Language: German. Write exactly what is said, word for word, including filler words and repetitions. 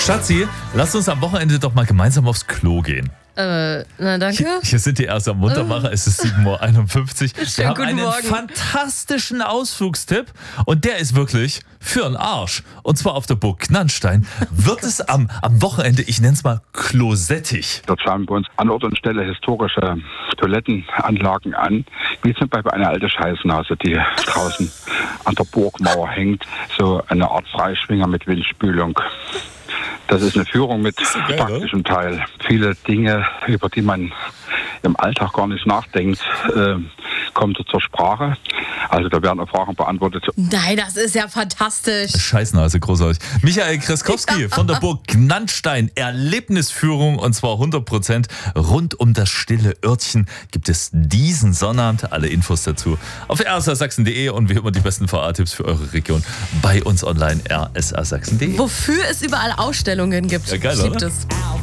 Schatzi, lass uns am Wochenende doch mal gemeinsam aufs Klo gehen. Äh, na danke. Hier, hier sind die erst am Muntermacher, es ist sieben Uhr einundfünfzig. Wir Schönen haben guten einen Morgen. fantastischen Ausflugstipp und der ist wirklich für den Arsch. Und zwar auf der Burg Knannstein wird es am, am Wochenende, ich nenne es mal klosettig. Dort schauen wir uns an Ort und Stelle historische Toilettenanlagen an, wie zum Beispiel eine alte Scheißnase, die draußen an der Burgmauer hängt. So eine Art Freischwinger mit Windspülung. Das ist eine Führung mit so geil, praktischem Teil. Viele Dinge, über die man im Alltag gar nicht nachdenkt, äh, kommen so zur Sprache. Also da werden auch Fragen beantwortet. Nein, das ist ja fantastisch. Scheißnase, großartig. Michael Kreskowski von der Burg Knannstein, Erlebnisführung und zwar hundert Prozent rund um das stille Örtchen gibt es diesen Sonnabend. Alle Infos dazu auf r s a sachsen punkt d e und wie immer die besten V A-Tipps für eure Region bei uns online r s a sachsen punkt d e. Wofür es überall Ausstellungen gibt. Ja, geil, Ich lieb oder? das.